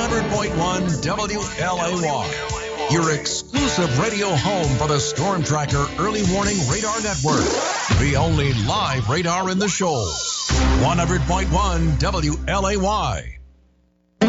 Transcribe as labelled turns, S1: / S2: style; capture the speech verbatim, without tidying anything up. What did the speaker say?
S1: hundred point one W L A Y, your exclusive radio home for the Storm Tracker Early Warning Radar Network, the only live radar in the Shoals. one hundred point one W L A Y.